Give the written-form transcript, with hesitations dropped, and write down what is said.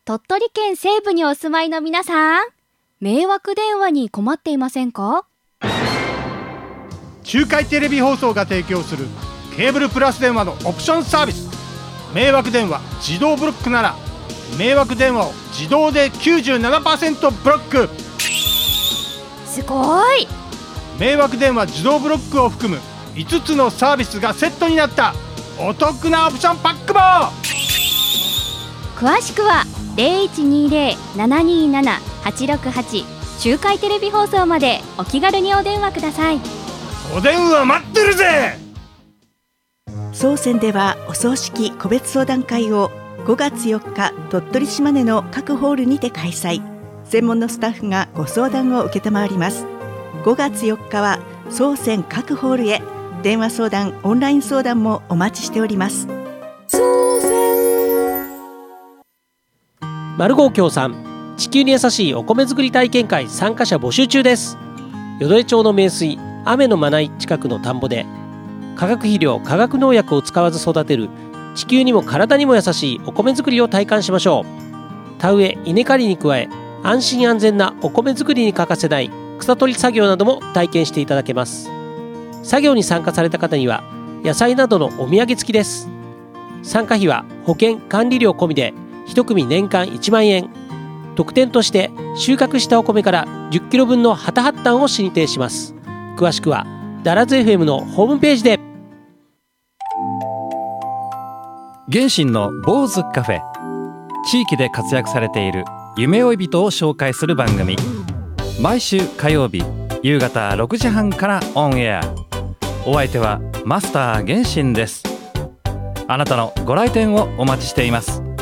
鳥取県西部にお住まいの皆さん、迷惑電話に困っていませんか？ 中海テレビ放送が提供するケーブルプラス電話のオプションサービス、迷惑電話自動ブロックなら迷惑電話を自動で 97% ブロック。 すごい。 迷惑電話自動ブロックを含む5つのサービスがセットになったお得なオプションパックも。 詳しくは 0120-727-868 中海テレビ放送までお気軽にお電話ください。 お電話待ってるぜ。 総選ではお葬式個別相談会を5月4日鳥取島根の各ホールにて開催。専門のスタッフがご相談を受けたまわります。5月4日は総選各ホールへ電話相談オンライン相談もお待ちしております。 マルゴー協賛地球に優しいお米作り体験会参加者募集中です。淀江町の名水雨のまない近くの田んぼで化学肥料化学農薬を使わず育てる地球にも体にも優しいお米作りを体感しましょう。田植え稲刈りに加え安心安全なお米作りに欠かせない草取り作業なども体験していただけます。作業に参加された方には野菜などのお土産付きです。参加費は保険管理料込みで1組年間1万円。特典として収穫したお米から10キロ分の旗発端を進呈します。詳しくはダラズ FM のホームページで。 原神の坊主カフェ、地域で活躍されている夢追い人を紹介する番組。毎週火曜日夕方6時半からオンエア。お相手はマスター原神です。あなたのご来店をお待ちしています。